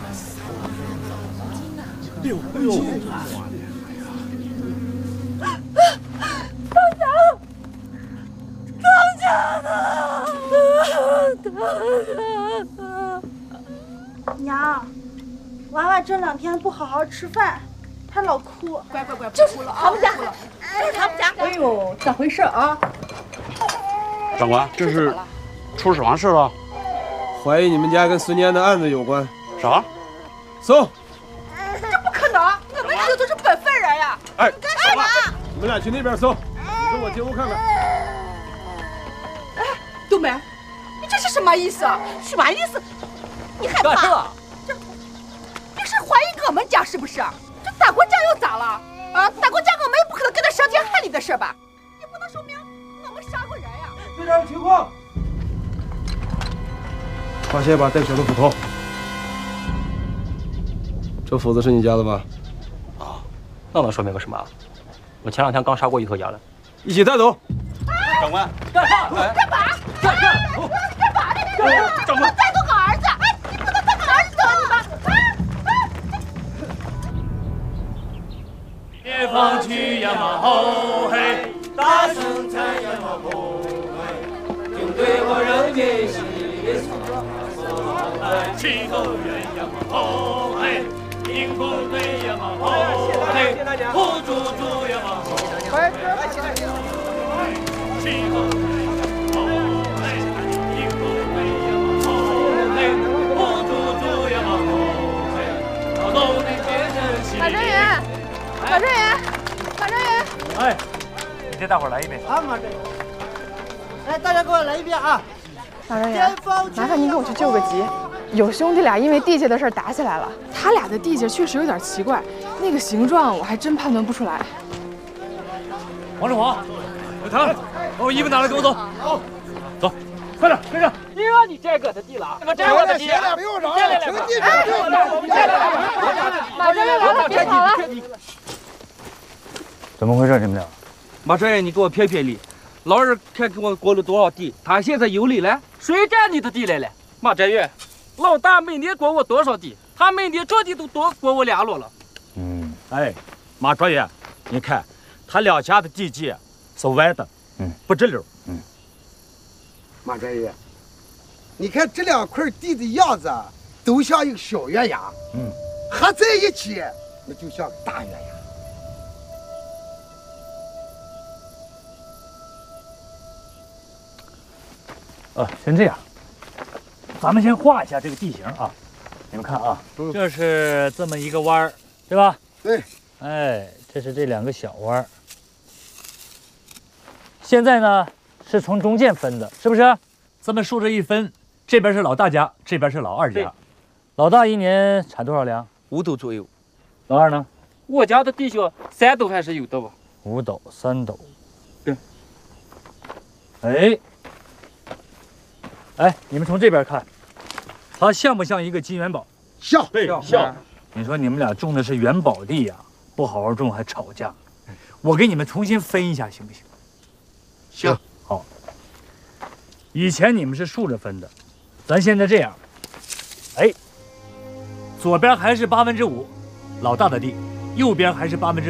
6斤！ 当家呢？ 娘，娃娃这2天不好好吃饭，还老哭。 乖， 就是哭了啊！ 他们家， 就是他们家。 哎呦，咋回事啊？ 长官，这是出什么事了？ 怀疑你们家跟孙坚的案子有关。 啥？ 搜！ 这不可能，我们这都是本分人呀！ 哎， 干什么？ 你们俩去那边搜，你跟我进屋看看。 哎，冬梅，你这是什么意思？什么意思？你害怕？这是怀疑我们家是不是？这大国家又咋了？啊，大国家我们也不可能跟他伤天害理的事吧？也不能说明我们杀过人呀。 这点情况。发现一把带血的斧头。这斧子是你家的吧？ 啊，那能说明个什么？我前2天刚杀过一头鸭的。 一起带走。 长官， 干啥？ 干嘛？干嘛？ 长官， 带走我儿子！哎，你不能带我儿子走你吧？ 解放区呀嘛吼嘿，大声唱呀嘛吼嘿，军队和人民心里唱哎，气候人呀嘛吼嘿，民工队呀嘛吼嘿，护猪猪呀嘛吼嘿，气候人呀嘛吼嘿，民工队呀嘛吼嘿，护猪猪呀嘛吼嘿，劳动的节日起。 马专员， 哎，你给大伙来一杯。 啊，马专员，来，大家给我来一遍啊！ 马专员，麻烦您给我去救个急。有兄弟俩因为地界的事打起来了，他俩的地界确实有点奇怪，那个形状我还真判断不出来。 王志华，小唐，把我衣服拿来，跟我走。好，走，快点，跟上。 哟，你这个的地了，我这我的地， 不用找了， 请地马专员来了，别跑了。 怎么回事？你们俩？ 马专员，你给我评评理。老二看给我过了多少地，他现在有理了，谁占你的地来了？马专员，老大每年过我多少地？他每年这地都多过我2箩了。 哎，马专员，你看他2家的地界是歪的，不直溜。 马专员，你看这2块地的样子都像一个小月牙，合在一起那就像个大月牙。 先这样，咱们先画一下这个地形啊。你们看啊，这是这么一个弯儿，对吧？ 对。 哎，这是这2个小弯儿。现在呢是从中间分的，是不是？这么竖着一分，这边是老大家，这边是老二家。老大一年产多少粮 ？5斗左右。 老二呢？ 我家的地下3斗还是有的吧 ？5斗、3斗。 对。 哎，你们从这边看，它像不像一个金元宝？ 像， 对，像。你说你们俩种的是元宝地呀，不好好种还吵架，我给你们重新分一下，行不行？ 行。 好。以前你们是竖着分的，咱现在这样，哎，左边还是5%，老大的地，右边还是4%。